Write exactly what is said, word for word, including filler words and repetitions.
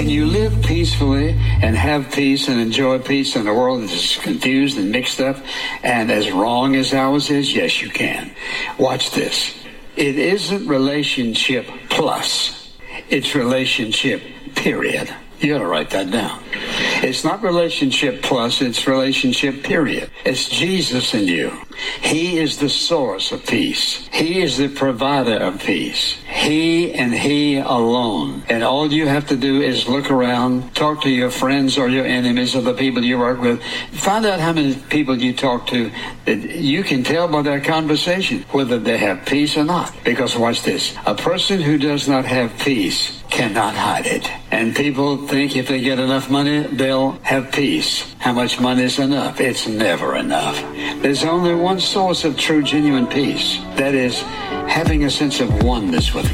Can you live peacefully and have peace and enjoy peace in a world that is confused and mixed up and as wrong as ours is? Yes, you can. Watch this. It isn't relationship plus. It's relationship period. You gotta write that down. It's not relationship plus, it's relationship period. It's Jesus in you. He is the source of peace. He is the provider of peace. He and He alone. And all you have to do is look around, talk to your friends or your enemies or the people you work with. Find out how many people you talk to. You can tell by their conversation whether they have peace or not. Because watch this. A person who does not have peace cannot hide it. And people think if they get enough money, they'll have peace. How much money is enough? It's never enough. There's only one source of true, genuine peace. That is having a sense of oneness with